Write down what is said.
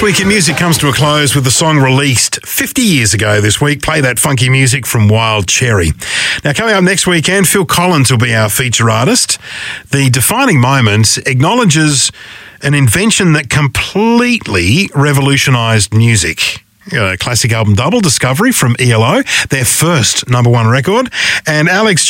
Week in Music comes to a close with the song released 50 years ago this week. Play that funky music from Wild Cherry. Now, coming up next weekend, Phil Collins will be our feature artist. The defining moment acknowledges an invention that completely revolutionised music. A classic album double, Discovery from ELO, their first number one record. And Alex